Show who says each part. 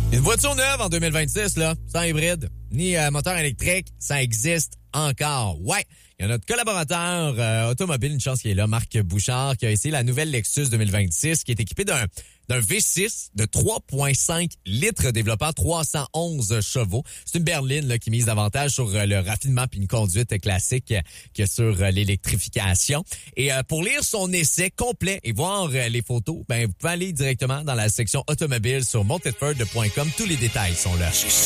Speaker 1: Une voiture neuve en 2026, là, sans hybride, ni moteur électrique, ça existe encore. Ouais, il y a notre collaborateur automobile, une chance qu'il est là, Marc Bouchard, qui a essayé la nouvelle Lexus 2026, qui est équipée d'un V6 de 3,5 litres développant 311 chevaux. C'est une berline là, qui mise davantage sur le raffinement puis une conduite classique que sur l'électrification. Et pour lire son essai complet et voir les photos, ben vous pouvez aller directement dans la section automobile sur montedford.com. Tous les détails sont là.